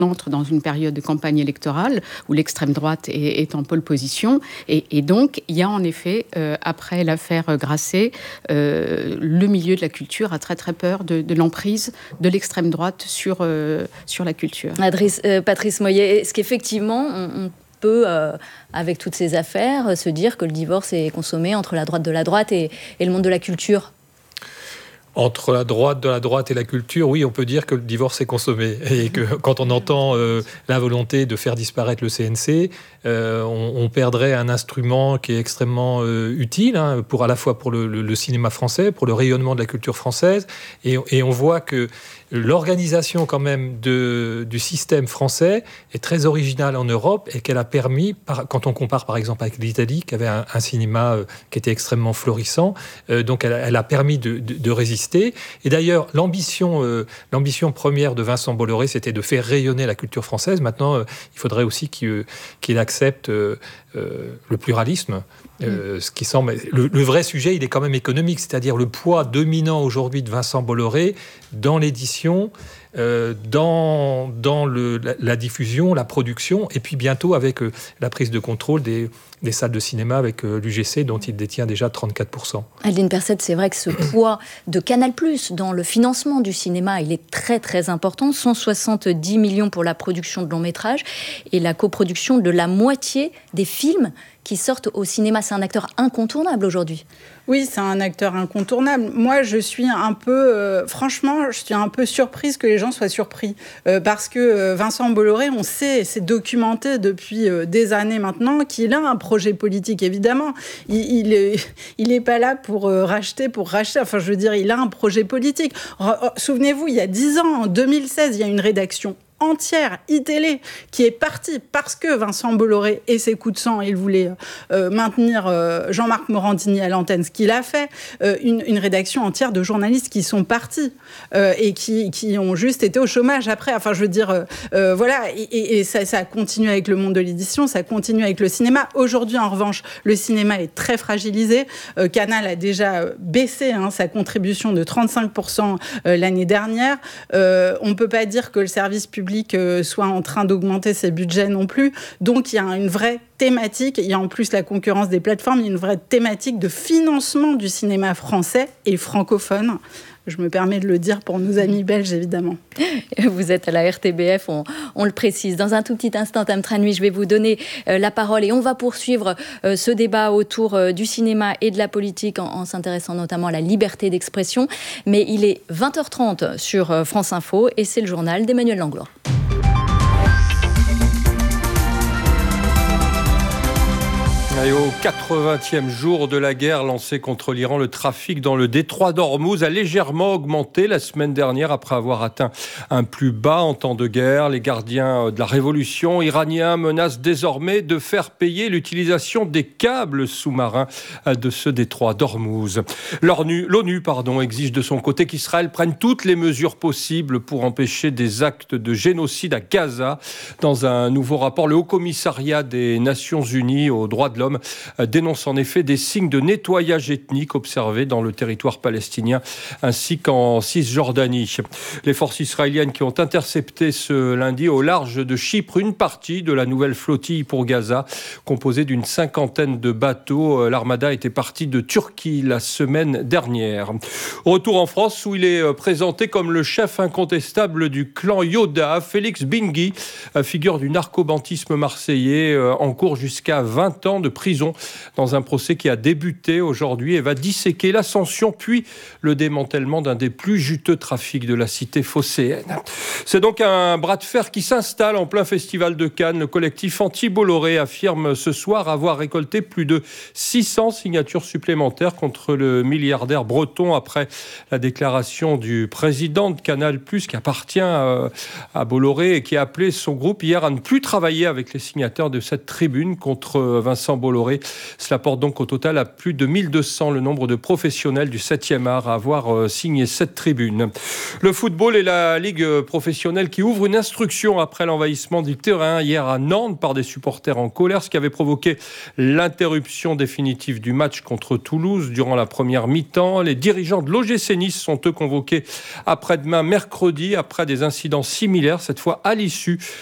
entre dans une période de campagne électorale où l'extrême droite est en pole position. Et donc, il y a en effet, après l'affaire Grasset, le milieu de la culture a très très peur de l'emprise de l'extrême droite sur la culture. Patrice Moyet, est-ce qu'effectivement, on peut, avec toutes ces affaires, se dire que le divorce est consommé entre la droite de la droite et le monde de la culture ? Entre la droite de la droite et la culture, oui, on peut dire que le divorce est consommé. Et que quand on entend la volonté de faire disparaître le CNC, on perdrait un instrument qui est extrêmement utile, à la fois pour le cinéma français, pour le rayonnement de la culture française. Et on voit que l'organisation quand même du système français est très originale en Europe et qu'elle a permis, quand on compare par exemple avec l'Italie, qui avait un cinéma qui était extrêmement florissant, donc elle a permis de résister. Et d'ailleurs, l'ambition première de Vincent Bolloré, c'était de faire rayonner la culture française. Maintenant, il faudrait aussi qu'il accepte le pluralisme. Ce qui semble... Le vrai sujet, il est quand même économique, c'est-à-dire le poids dominant aujourd'hui de Vincent Bolloré dans l'édition, dans la diffusion, la production, et puis bientôt avec la prise de contrôle des salles de cinéma avec l'UGC, dont il détient déjà 34%. Adeline Perset, c'est vrai que ce poids de Canal+ dans le financement du cinéma, il est très très important. 170 millions pour la production de longs métrages et la coproduction de la moitié des films qui sortent au cinéma. C'est un acteur incontournable aujourd'hui. Oui, c'est un acteur incontournable. Moi, je suis un peu... franchement, je suis un peu surprise que les gens soient surpris. Parce que Vincent Bolloré, on sait, c'est documenté depuis des années maintenant, qu'il a un projet politique, évidemment. Il est pas là pour racheter. Enfin, je veux dire, il a un projet politique. Souvenez-vous, il y a 10 ans, en 2016, il y a une rédaction entière, iTélé, qui est partie parce que Vincent Bolloré et ses coups de sang, il voulait maintenir Jean-Marc Morandini à l'antenne, ce qu'il a fait, une rédaction entière de journalistes qui sont partis et qui ont juste été au chômage après. Enfin, je veux dire, voilà, et ça continue avec le monde de l'édition, ça continue avec le cinéma. Aujourd'hui, en revanche, le cinéma est très fragilisé. Canal a déjà baissé sa contribution de 35% l'année dernière. On ne peut pas dire que le service public soit en train d'augmenter ses budgets non plus. Donc, il y a une vraie thématique. Il y a en plus la concurrence des plateformes. Il y a une vraie thématique de financement du cinéma français et francophone. Je me permets de le dire pour nos amis belges, évidemment. Vous êtes à la RTBF, on le précise. Dans un tout petit instant, Tam Tranui, je vais vous donner la parole et on va poursuivre ce débat autour du cinéma et de la politique en s'intéressant notamment à la liberté d'expression. Mais il est 20h30 sur France Info et c'est le journal d'Emmanuel Langlois. Et au 80e jour de la guerre lancée contre l'Iran, le trafic dans le détroit d'Ormuz a légèrement augmenté la semaine dernière après avoir atteint un plus bas en temps de guerre. Les gardiens de la révolution iraniens menacent désormais de faire payer l'utilisation des câbles sous-marins de ce détroit d'Ormuz. L'ONU exige de son côté qu'Israël prenne toutes les mesures possibles pour empêcher des actes de génocide à Gaza. Dans un nouveau rapport, le Haut-Commissariat des Nations Unies aux droits de l'homme dénonce en effet des signes de nettoyage ethnique observés dans le territoire palestinien ainsi qu'en Cisjordanie. Les forces israéliennes qui ont intercepté ce lundi au large de Chypre une partie de la nouvelle flottille pour Gaza, composée d'une 50aine de bateaux. L'Armada était partie de Turquie la semaine dernière. Retour en France où il est présenté comme le chef incontestable du clan Yoda. Félix Bingui, figure du narcobantisme marseillais, en cours jusqu'à 20 ans de prison dans un procès qui a débuté aujourd'hui et va disséquer l'ascension puis le démantèlement d'un des plus juteux trafics de la cité phocéenne. C'est donc un bras de fer qui s'installe en plein festival de Cannes. Le collectif anti-Bolloré affirme ce soir avoir récolté plus de 600 signatures supplémentaires contre le milliardaire breton après la déclaration du président de Canal+, qui appartient à Bolloré et qui a appelé son groupe hier à ne plus travailler avec les signataires de cette tribune contre Vincent Bolloré. Cela porte donc au total à plus de 1200 le nombre de professionnels du 7e art à avoir signé cette tribune. Le football et la Ligue professionnelle qui ouvre une instruction après l'envahissement du terrain hier à Nantes par des supporters en colère, ce qui avait provoqué l'interruption définitive du match contre Toulouse durant la première mi-temps. Les dirigeants de l'OGC Nice sont eux convoqués après-demain mercredi après des incidents similaires, cette fois à l'issue